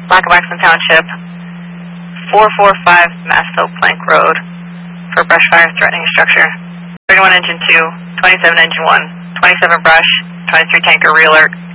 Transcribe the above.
Lackawaxen Township, 445 Massville Plank Road for brush fire threatening a structure. 31 engine 2, 27 engine 1, 27 brush, 23 tanker rear alert.